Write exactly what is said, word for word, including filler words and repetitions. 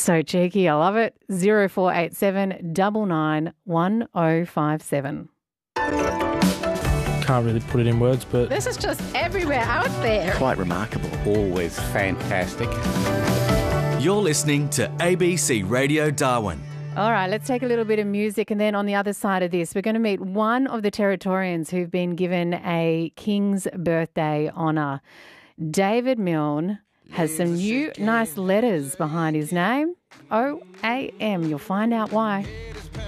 So cheeky. I love it. zero four eight seven nine nine one oh five seven. Can't really put it in words, but This is just everywhere out there. Quite remarkable. Always fantastic. You're listening to A B C Radio Darwin. All right, let's take a little bit of music, and then on the other side of this, we're going to meet one of the Territorians who've been given a King's Birthday honour. David Milne has some new nice letters behind his name. O A M. You'll find out why.